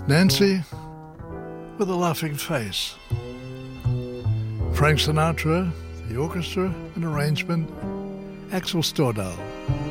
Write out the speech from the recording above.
Nancy with a Laughing Face. Frank Sinatra, the orchestra and arrangement, Axel Stordahl.